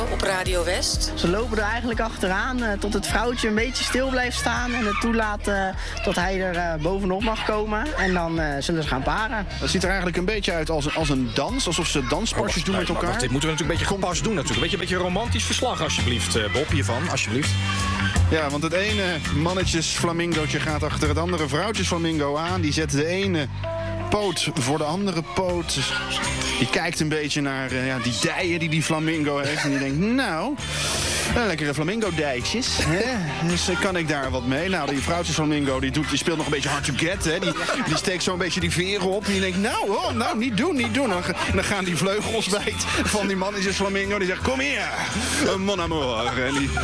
Flamingo op Radio West. Ze lopen er eigenlijk achteraan tot het vrouwtje een beetje stil blijft staan en het toelaat dat hij er bovenop mag komen. En dan zullen ze gaan paren. Dat ziet er eigenlijk een beetje uit als een dans, alsof ze danspasjes doen met elkaar. Wacht, dit moeten we natuurlijk een beetje gepast doen natuurlijk. Een beetje romantisch verslag alsjeblieft, Bob, hiervan, alsjeblieft. Ja, want het ene mannetjes-flamingootje gaat achter het andere vrouwtjes-flamingo aan. Die zet de ene poot voor de andere poot. Die kijkt een beetje naar die dijen die flamingo heeft. En die denkt, nou, lekkere flamingo-dijtjes. Dus kan ik daar wat mee? Nou, die vrouwtjesflamingo die speelt nog een beetje hard to get. Hè? Die steekt zo'n beetje die veren op. En die denkt, nou, niet doen. En dan gaan die vleugels bijt van die mannetjesflamingo. Die zegt, kom hier, mon amour. En die...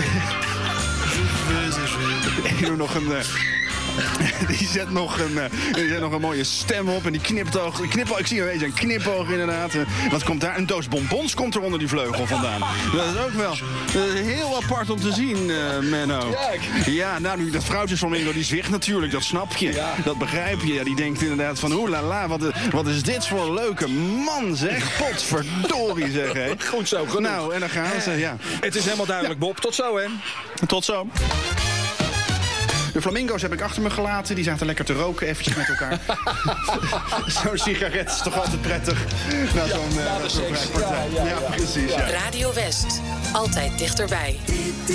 Ik doe nog een... Die zet nog een mooie stem op en die knipoog. Ik zie een knipoog inderdaad. Wat komt daar? Een doos bonbons komt er onder die vleugel vandaan. Dat is ook wel heel apart om te zien, Menno. Ja, nou, nu dat vrouwtjesflamingo die zwicht natuurlijk, dat snap je. Ja. Dat begrijp je. Ja, die denkt inderdaad van, oelala, wat is dit voor een leuke man, zeg. Potverdorie, zeg, hè. Goed zo, genoeg. Nou, en dan gaan ze, ja. Het is helemaal duidelijk, Bob. Tot zo, hè. Tot zo. De flamingo's heb ik achter me gelaten. Die zaten lekker te roken, eventjes met elkaar. Zo'n sigaret is toch altijd prettig. Nou, zo'n partij. Ja, precies. Ja. Radio West. Altijd dichterbij.